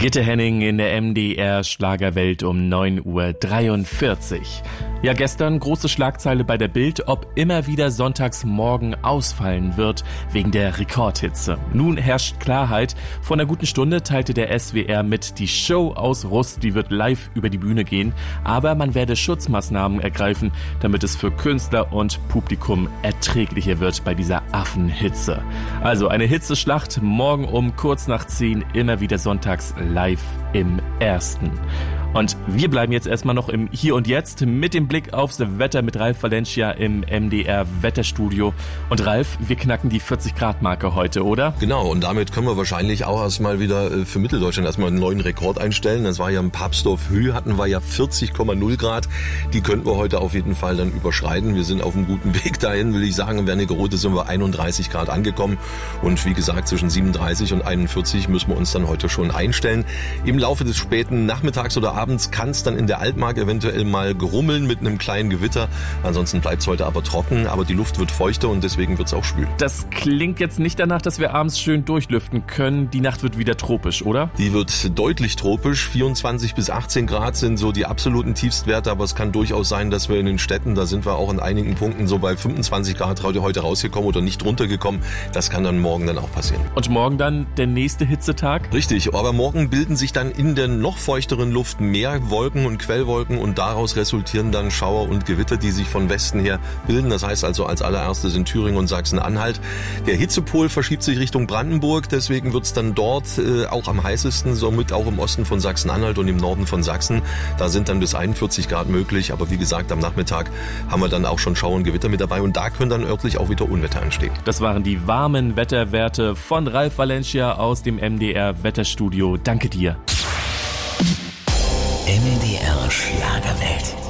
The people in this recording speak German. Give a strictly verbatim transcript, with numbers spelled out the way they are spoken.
Gitte Henning in der M D R Schlagerwelt um neun Uhr dreiundvierzig. Ja, gestern große Schlagzeile bei der Bild, ob immer wieder Sonntagsmorgen ausfallen wird wegen der Rekordhitze. Nun herrscht Klarheit. Vor einer guten Stunde teilte der S W R mit, die Show aus Rust, die wird live über die Bühne gehen. Aber man werde Schutzmaßnahmen ergreifen, damit es für Künstler und Publikum erträglicher wird bei dieser Affenhitze. Also eine Hitzeschlacht morgen um kurz nach zehn, immer wieder sonntags live im Ersten. Und wir bleiben jetzt erstmal noch im Hier und Jetzt mit dem Blick aufs Wetter mit Ralf Valencia im M D R Wetterstudio. Und Ralf, wir knacken die vierzig Grad Marke heute, oder? Genau, und damit können wir wahrscheinlich auch erstmal wieder für Mitteldeutschland erstmal einen neuen Rekord einstellen. Das war ja im Papsdorf Höhe, hatten wir ja vierzig Komma null Grad. Die könnten wir heute auf jeden Fall dann überschreiten. Wir sind auf einem guten Weg dahin, will ich sagen. In Wernigerode sind wir einunddreißig Grad angekommen. Und wie gesagt, zwischen siebenunddreißig und einundvierzig müssen wir uns dann heute schon einstellen. Im Laufe des späten Nachmittags oder Abends Abends kann es dann in der Altmark eventuell mal gerummeln mit einem kleinen Gewitter. Ansonsten bleibt es heute aber trocken, aber die Luft wird feuchter und deswegen wird es auch schwül. Das klingt jetzt nicht danach, dass wir abends schön durchlüften können. Die Nacht wird wieder tropisch, oder? Die wird deutlich tropisch. vierundzwanzig bis achtzehn Grad sind so die absoluten Tiefstwerte, aber es kann durchaus sein, dass wir in den Städten, da sind wir auch in einigen Punkten so bei fünfundzwanzig Grad heute, heute rausgekommen oder nicht runtergekommen. Das kann dann morgen dann auch passieren. Und morgen dann der nächste Hitzetag? Richtig, aber morgen bilden sich dann in der noch feuchteren Luft mehr Wolken und Quellwolken und daraus resultieren dann Schauer und Gewitter, die sich von Westen her bilden. Das heißt also als allererstes in Thüringen und Sachsen-Anhalt. Der Hitzepol verschiebt sich Richtung Brandenburg, deswegen wird es dann dort äh, auch am heißesten, somit auch im Osten von Sachsen-Anhalt und im Norden von Sachsen. Da sind dann bis einundvierzig Grad möglich, aber wie gesagt, am Nachmittag haben wir dann auch schon Schauer und Gewitter mit dabei und da können dann örtlich auch wieder Unwetter anstehen. Das waren die warmen Wetterwerte von Ralf Valencia aus dem M D R Wetterstudio. Danke dir. M D R Schlagerwelt.